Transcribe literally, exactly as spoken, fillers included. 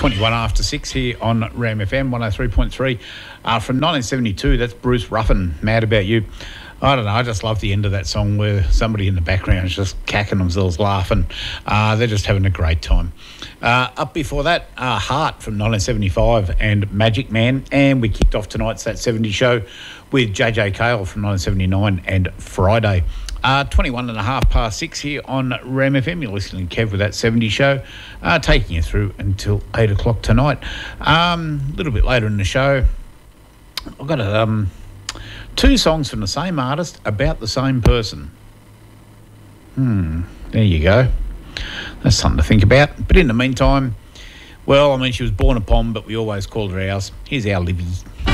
twenty-one after six here on Ram F M one oh three point three. Uh, from nineteen seventy-two, that's Bruce Ruffin, Mad About You. I don't know, I just love the end of that song where somebody in the background is just cacking themselves laughing. Uh, they're just having a great time. Uh, up before that, uh, Heart from nineteen seventy-five and Magic Man. And we kicked off tonight's That seventies Show with J J Cale from nineteen seventy-nine and Friday. Uh, twenty-one and a half past six here on Ram F M. You're listening to Kev with That seventies Show, uh, taking you through until eight o'clock tonight. Um, a little bit later in the show, I've got a, um, two songs from the same artist about the same person. Hmm, there you go. That's something to think about. But in the meantime, well, I mean, she was born upon, but we always called her ours. Here's our Livy.